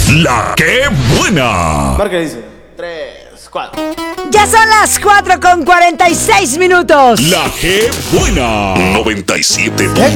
La que buena. Marca dice 3, 4. Ya son las 4:46 minutos. La que buena. 97.7.